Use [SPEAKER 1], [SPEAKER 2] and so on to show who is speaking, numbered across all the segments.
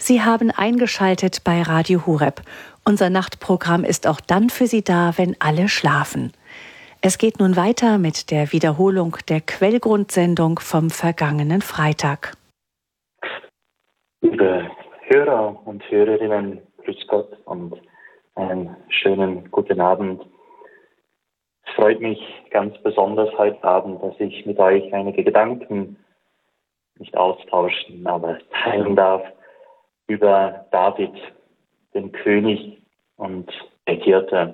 [SPEAKER 1] Sie haben eingeschaltet bei Radio Horeb. Unser Nachtprogramm ist auch dann für Sie da, wenn alle schlafen. Es geht nun weiter mit der Wiederholung der Quellgrundsendung vom vergangenen Freitag.
[SPEAKER 2] Liebe Hörer und Hörerinnen, grüß Gott und einen schönen guten Abend. Es freut mich ganz besonders heute Abend, dass ich mit euch einige Gedanken nicht austauschen, aber teilen darf über David, den König und der Hirte.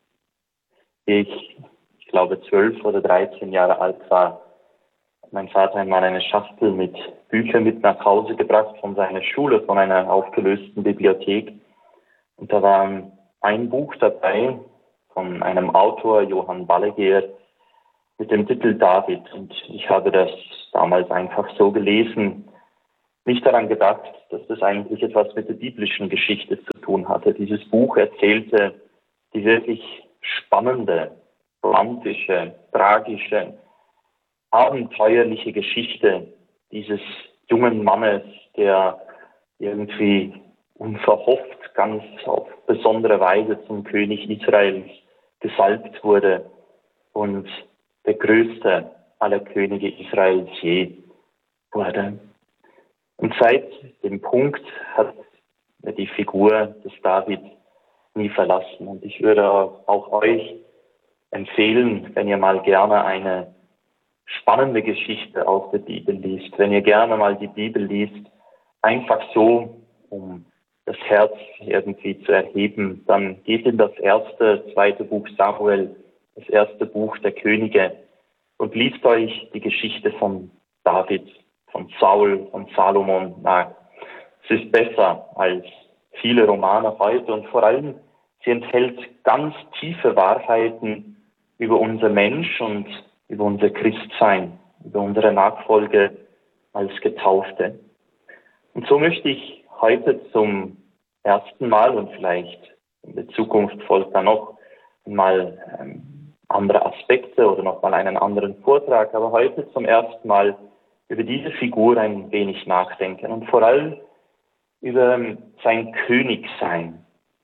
[SPEAKER 2] Ich glaube 12 oder 13 Jahre alt war, hat mein Vater einmal eine Schachtel mit Büchern mit nach Hause gebracht von seiner Schule, von einer aufgelösten Bibliothek. Und da war ein Buch dabei von einem Autor, Johann Balaguer, mit dem Titel David. Und ich habe das damals einfach so gelesen, nicht daran gedacht, dass das eigentlich etwas mit der biblischen Geschichte zu tun hatte. Dieses Buch erzählte die wirklich spannende, romantische, tragische, abenteuerliche Geschichte dieses jungen Mannes, der irgendwie unverhofft ganz auf besondere Weise zum König Israels gesalbt wurde und der größte aller Könige Israels je wurde. Und seit dem Punkt hat er die Figur des David nie verlassen. Und ich würde auch euch empfehlen, wenn ihr mal gerne eine spannende Geschichte aus der Bibel liest, wenn ihr gerne mal die Bibel liest, einfach so, um das Herz irgendwie zu erheben, dann geht in das zweite Buch Samuel, das erste Buch der Könige und liest euch die Geschichte von David, von Saul, von Salomon nach. Es ist besser als viele Romane heute und vor allem, sie enthält ganz tiefe Wahrheiten über unser Mensch und über unser Christsein, über unsere Nachfolge als Getaufte. Und so möchte ich heute zum ersten Mal und vielleicht in der Zukunft folgt dann noch mal andere Aspekte oder noch mal einen anderen Vortrag, aber heute zum ersten Mal über diese Figur ein wenig nachdenken und vor allem über sein Königsein.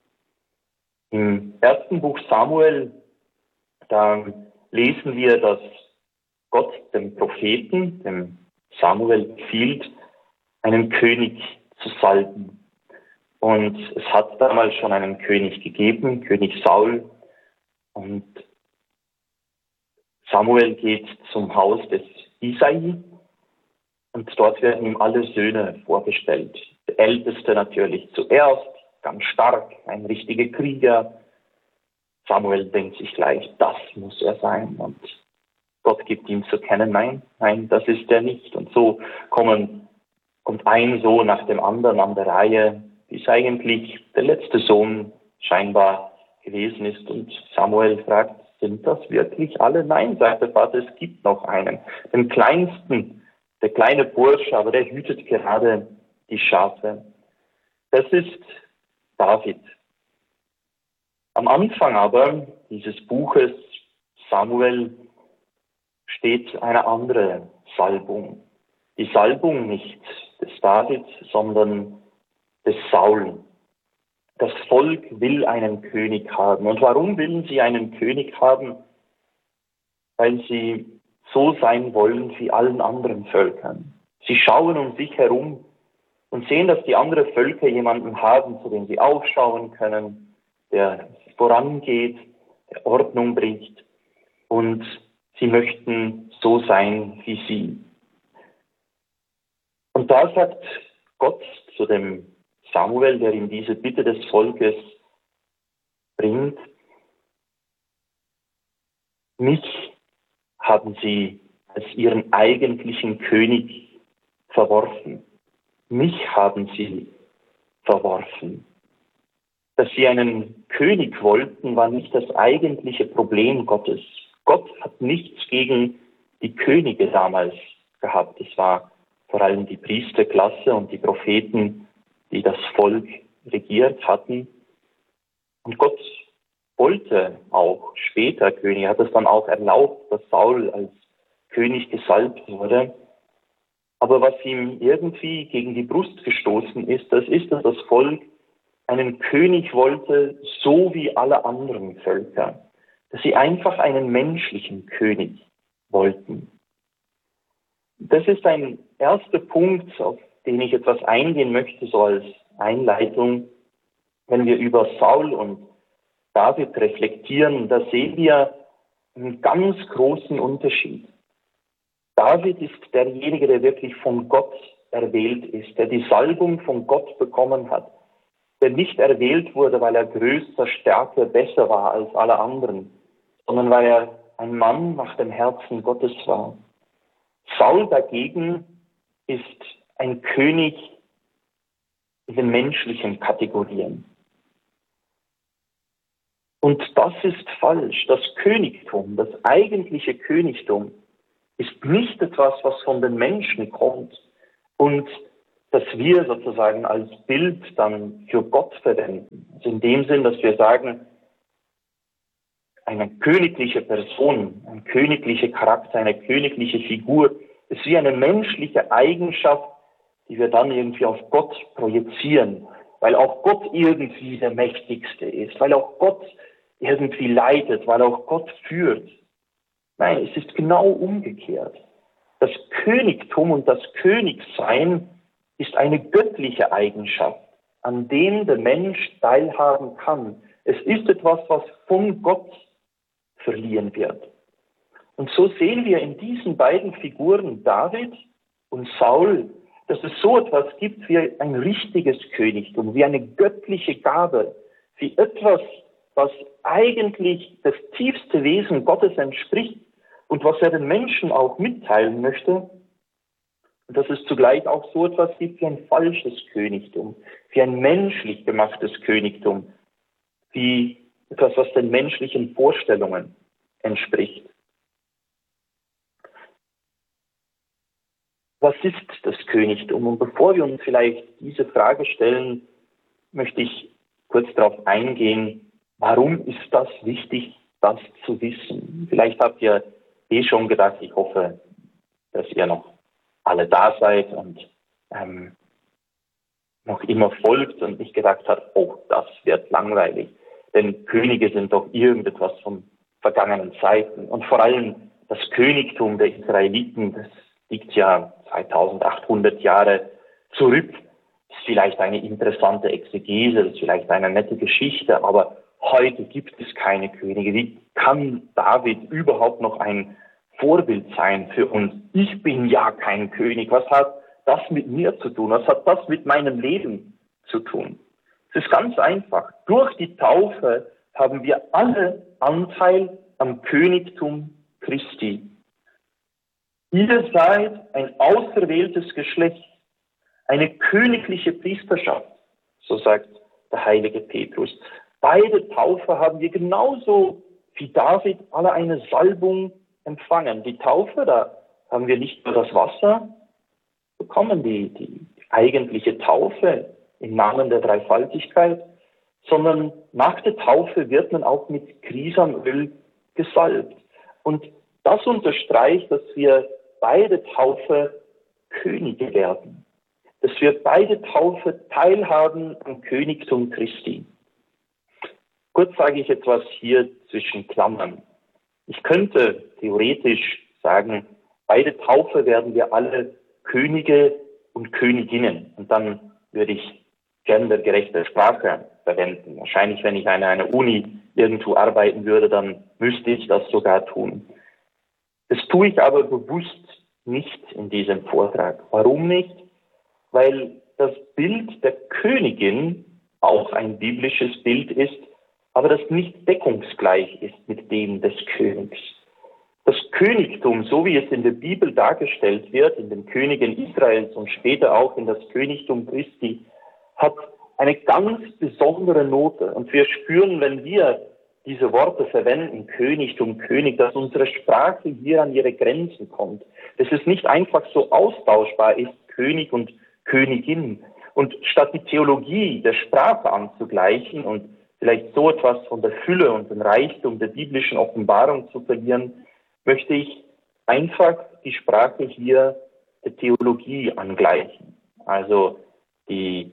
[SPEAKER 2] Im ersten Buch Samuel, da lesen wir, dass Gott dem Propheten, dem Samuel, befiehlt, einen König zu salben. Und es hat damals schon einen König gegeben, König Saul. Und Samuel geht zum Haus des Isai und dort werden ihm alle Söhne vorgestellt. Der Älteste natürlich zuerst, ganz stark, ein richtiger Krieger. Samuel denkt sich gleich, das muss er sein. Und Gott gibt ihm zu kennen, nein, das ist er nicht. Und so kommt ein Sohn nach dem anderen an der Reihe, bis eigentlich der letzte Sohn scheinbar gewesen ist. Und Samuel fragt, sind das wirklich alle? Nein, sagt der Vater, es gibt noch einen. Den kleinsten, der kleine Bursche, aber der hütet gerade die Schafe. Das ist David. Am Anfang aber dieses Buches Samuel steht eine andere Salbung. Die Salbung nicht des David, sondern des Saul. Das Volk will einen König haben. Und warum willen sie einen König haben? Weil sie so sein wollen wie allen anderen Völkern. Sie schauen um sich herum und sehen, dass die anderen Völker jemanden haben, zu dem sie aufschauen können, der vorangeht, der Ordnung bringt. Und sie möchten so sein wie sie. Und da sagt Gott zu dem Samuel, der ihm diese Bitte des Volkes bringt, mich haben sie als ihren eigentlichen König verworfen. Mich haben sie verworfen. Dass sie einen König wollten, war nicht das eigentliche Problem Gottes. Gott hat nichts gegen die Könige damals gehabt. Es war vor allem die Priesterklasse und die Propheten, die das Volk regiert hatten. Und Gott wollte auch später König, hat es dann auch erlaubt, dass Saul als König gesalbt wurde. Aber was ihm irgendwie gegen die Brust gestoßen ist, das ist, dass das Volk einen König wollte, so wie alle anderen Völker. Dass sie einfach einen menschlichen König wollten. Das ist ein erster Punkt, auf den ich etwas eingehen möchte, so als Einleitung. Wenn wir über Saul und David reflektieren, da sehen wir einen ganz großen Unterschied. David ist derjenige, der wirklich von Gott erwählt ist, der die Salbung von Gott bekommen hat, der nicht erwählt wurde, weil er größer, stärker, besser war als alle anderen, sondern weil er ein Mann nach dem Herzen Gottes war. Saul dagegen ist ein König in den menschlichen Kategorien. Und das ist falsch. Das Königtum, das eigentliche Königtum, ist nicht etwas, was von den Menschen kommt und das wir sozusagen als Bild dann für Gott verwenden. Also in dem Sinn, dass wir sagen, eine königliche Person, ein königlicher Charakter, eine königliche Figur ist wie eine menschliche Eigenschaft, die wir dann irgendwie auf Gott projizieren, weil auch Gott irgendwie der Mächtigste ist, weil auch Gott irgendwie leitet, weil auch Gott führt. Nein, es ist genau umgekehrt. Das Königtum und das Königsein ist eine göttliche Eigenschaft, an dem der Mensch teilhaben kann. Es ist etwas, was von Gott verliehen wird. Und so sehen wir in diesen beiden Figuren, David und Saul, dass es so etwas gibt wie ein richtiges Königtum, wie eine göttliche Gabe, wie etwas, was eigentlich das tiefste Wesen Gottes entspricht und was er den Menschen auch mitteilen möchte. Und dass es zugleich auch so etwas gibt wie ein falsches Königtum, wie ein menschlich gemachtes Königtum, wie etwas, was den menschlichen Vorstellungen entspricht. Was ist das Königtum? Und bevor wir uns vielleicht diese Frage stellen, möchte ich kurz darauf eingehen, warum ist das wichtig, das zu wissen? Vielleicht habt ihr schon gedacht, ich hoffe, dass ihr noch alle da seid und noch immer folgt und nicht gedacht habt, oh, das wird langweilig. Denn Könige sind doch irgendetwas von vergangenen Zeiten. Und vor allem das Königtum der Israeliten, das liegt ja 2800 Jahre zurück. Das ist vielleicht eine interessante Exegese, das ist vielleicht eine nette Geschichte, aber heute gibt es keine Könige. Wie kann David überhaupt noch ein Vorbild sein für uns? Ich bin ja kein König. Was hat das mit mir zu tun? Was hat das mit meinem Leben zu tun? Es ist ganz einfach. Durch die Taufe haben wir alle Anteil am Königtum Christi. Ihr seid ein auserwähltes Geschlecht, eine königliche Priesterschaft, so sagt der heilige Petrus. Bei der Taufe haben wir genauso wie David alle eine Salbung empfangen. Die Taufe, da haben wir nicht nur das Wasser bekommen, die eigentliche Taufe im Namen der Dreifaltigkeit, sondern nach der Taufe wird man auch mit Krisamöl gesalbt. Und das unterstreicht, dass wir bei der Taufe Könige werden, dass wir bei der Taufe teilhaben am Königtum Christi. Kurz sage ich etwas hier zwischen Klammern. Ich könnte theoretisch sagen, bei der Taufe werden wir alle Könige und Königinnen. Und dann würde ich gendergerechte Sprache verwenden. Wahrscheinlich, wenn ich an einer Uni irgendwo arbeiten würde, dann müsste ich das sogar tun. Das tue ich aber bewusst nicht in diesem Vortrag. Warum nicht? Weil das Bild der Königin auch ein biblisches Bild ist, aber das nicht deckungsgleich ist mit dem des Königs. Das Königtum, so wie es in der Bibel dargestellt wird, in den Königen Israels und später auch in das Königtum Christi, hat eine ganz besondere Note. Und wir spüren, wenn wir diese Worte verwenden, Königtum, König, dass unsere Sprache hier an ihre Grenzen kommt. Dass es nicht einfach so austauschbar ist, König und Königin. Und statt die Theologie der Sprache anzugleichen und vielleicht so etwas von der Fülle und dem Reichtum der biblischen Offenbarung zu verlieren, möchte ich einfach die Sprache hier der Theologie angleichen. Also die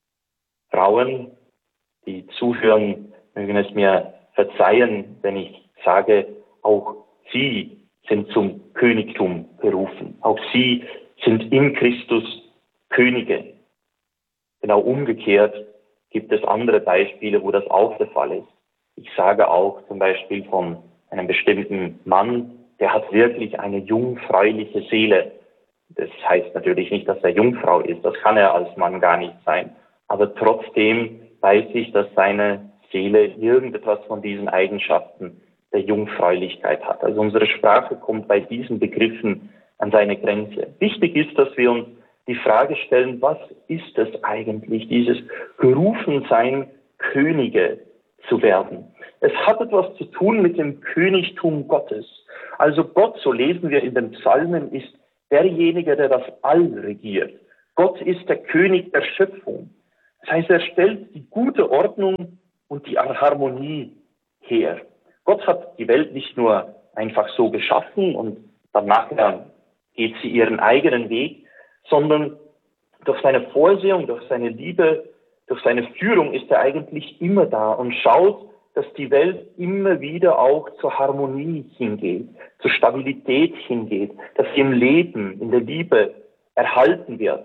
[SPEAKER 2] Frauen, die zuhören, mögen es mir verzeihen, wenn ich sage, auch sie sind zum Königtum berufen. Auch sie sind in Christus Könige. Genau umgekehrt gibt es andere Beispiele, wo das auch der Fall ist. Ich sage auch zum Beispiel von einem bestimmten Mann, der hat wirklich eine jungfräuliche Seele. Das heißt natürlich nicht, dass er Jungfrau ist, das kann er als Mann gar nicht sein. Aber trotzdem weiß ich, dass seine Seele irgendetwas von diesen Eigenschaften der Jungfräulichkeit hat. Also unsere Sprache kommt bei diesen Begriffen an seine Grenze. Wichtig ist, dass wir uns die Frage stellen, was ist es eigentlich, dieses Gerufensein, Könige zu werden? Es hat etwas zu tun mit dem Königtum Gottes. Also Gott, so lesen wir in den Psalmen, ist derjenige, der das All regiert. Gott ist der König der Schöpfung. Das heißt, er stellt die gute Ordnung und die Harmonie her. Gott hat die Welt nicht nur einfach so geschaffen und dann nachher geht sie ihren eigenen Weg, sondern durch seine Vorsehung, durch seine Liebe, durch seine Führung ist er eigentlich immer da und schaut, dass die Welt immer wieder auch zur Harmonie hingeht, zur Stabilität hingeht, dass sie im Leben, in der Liebe erhalten wird.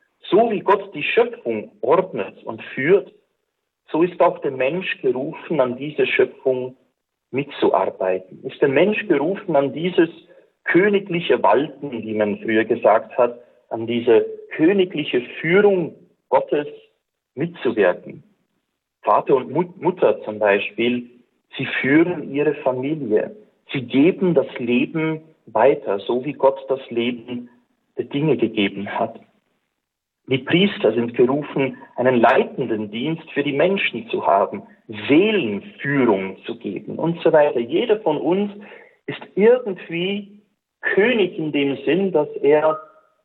[SPEAKER 2] So wie Gott die Schöpfung ordnet und führt, so ist auch der Mensch gerufen, an diese Schöpfung mitzuarbeiten. Ist der Mensch gerufen, an dieses königliche Walten, wie man früher gesagt hat, an diese königliche Führung Gottes mitzuwirken. Vater und Mutter zum Beispiel, sie führen ihre Familie. Sie geben das Leben weiter, so wie Gott das Leben der Dinge gegeben hat. Die Priester sind gerufen, einen leitenden Dienst für die Menschen zu haben, Seelenführung zu geben und so weiter. Jeder von uns ist irgendwie König in dem Sinn, dass er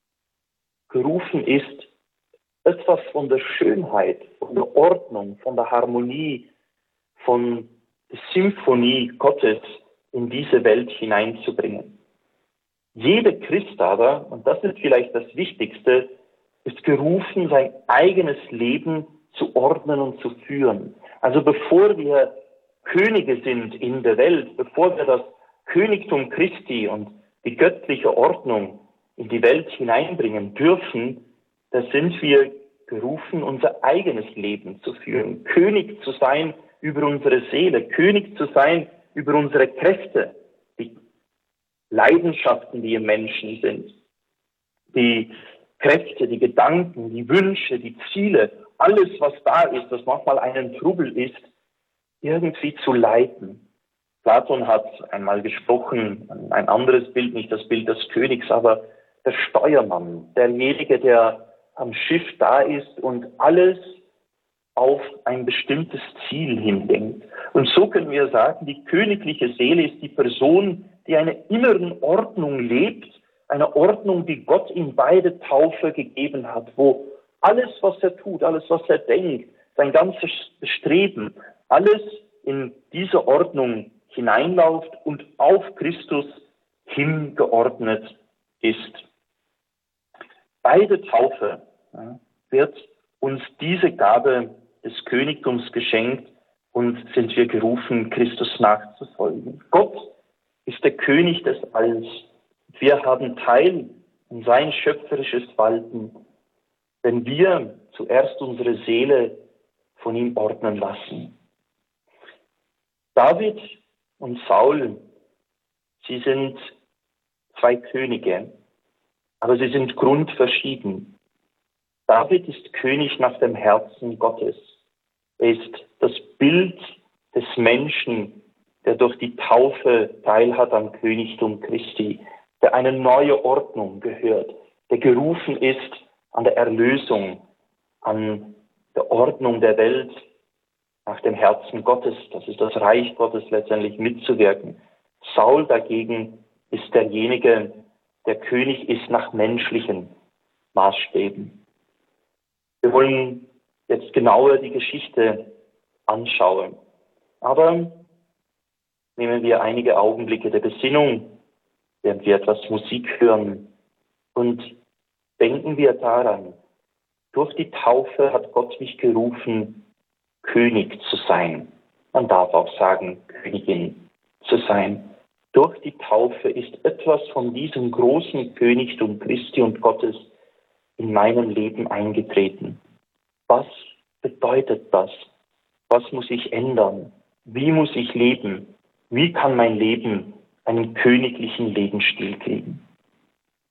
[SPEAKER 2] gerufen ist, etwas von der Schönheit, von der Ordnung, von der Harmonie, von der Symphonie Gottes in diese Welt hineinzubringen. Jeder Christ aber, und das ist vielleicht das Wichtigste, ist gerufen, sein eigenes Leben zu ordnen und zu führen. Also bevor wir Könige sind in der Welt, bevor wir das Königtum Christi und die göttliche Ordnung in die Welt hineinbringen dürfen, da sind wir gerufen, unser eigenes Leben zu führen, König zu sein über unsere Seele, König zu sein über unsere Kräfte, die Leidenschaften, die im Menschen sind, die Kräfte, die Gedanken, die Wünsche, die Ziele, alles, was da ist, was manchmal einen Trubel ist, irgendwie zu leiten. Platon hat einmal gesprochen, ein anderes Bild, nicht das Bild des Königs, aber der Steuermann, derjenige, der am Schiff da ist und alles auf ein bestimmtes Ziel hindenkt. Und so können wir sagen, die königliche Seele ist die Person, die eine inneren Ordnung lebt, eine Ordnung, die Gott ihm bei der Taufe gegeben hat, wo alles, was er tut, alles, was er denkt, sein ganzes Bestreben, alles in diese Ordnung hineinläuft und auf Christus hingeordnet ist. Bei der Taufe wird uns diese Gabe des Königtums geschenkt und sind wir gerufen, Christus nachzufolgen. Gott ist der König des Alls. Wir haben Teil in sein schöpferisches Walten, wenn wir zuerst unsere Seele von ihm ordnen lassen. David und Saul, sie sind zwei Könige, aber sie sind grundverschieden. David ist König nach dem Herzen Gottes. Er ist das Bild des Menschen, der durch die Taufe teilhat am Königtum Christi, der eine neue Ordnung gehört, der gerufen ist an der Erlösung, an der Ordnung der Welt nach dem Herzen Gottes. Das ist das Reich Gottes letztendlich mitzuwirken. Saul dagegen ist derjenige, der König ist nach menschlichen Maßstäben. Wir wollen jetzt genauer die Geschichte anschauen. Aber nehmen wir einige Augenblicke der Besinnung, während wir etwas Musik hören und denken wir daran, durch die Taufe hat Gott mich gerufen, König zu sein. Man darf auch sagen, Königin zu sein. Durch die Taufe ist etwas von diesem großen Königtum Christi und Gottes in meinem Leben eingetreten. Was bedeutet das? Was muss ich ändern? Wie muss ich leben? Wie kann mein Leben einen königlichen Lebensstil kriegen?